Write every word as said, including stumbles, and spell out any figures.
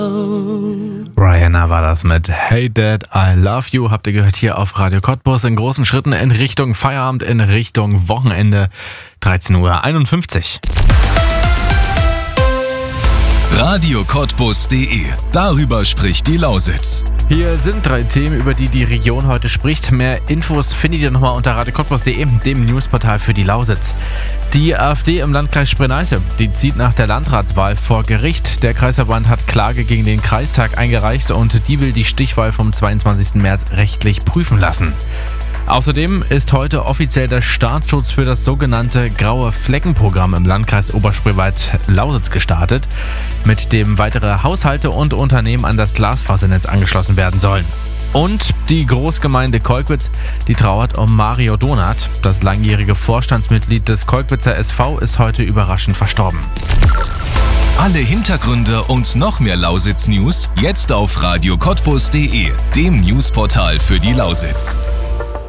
Rihanna war das mit Hey Dad, I Love You. Habt ihr gehört hier auf Radio Cottbus in großen Schritten in Richtung Feierabend, in Richtung Wochenende. dreizehn Uhr einundfünfzig. Radio Cottbus punkt de. Darüber spricht die Lausitz. Hier sind drei Themen, über die die Region heute spricht. Mehr Infos findet ihr nochmal unter radio cottbus punkt de, dem Newsportal für die Lausitz. Die AfD im Landkreis Spree-Neiße, die zieht nach der Landratswahl vor Gericht. Der Kreisverband hat Klage gegen den Kreistag eingereicht und die will die Stichwahl vom zweiundzwanzigsten März rechtlich prüfen lassen. Außerdem ist heute offiziell der Startschuss für das sogenannte Graue Fleckenprogramm im Landkreis Oberspreewald-Lausitz gestartet, mit dem weitere Haushalte und Unternehmen an das Glasfasernetz angeschlossen werden sollen. Und die Großgemeinde Kolkwitz, die trauert um Mario Donath. Das langjährige Vorstandsmitglied des Kolkwitzer S V ist heute überraschend verstorben. Alle Hintergründe und noch mehr Lausitz-News jetzt auf radio cottbus punkt de, dem Newsportal für die Lausitz.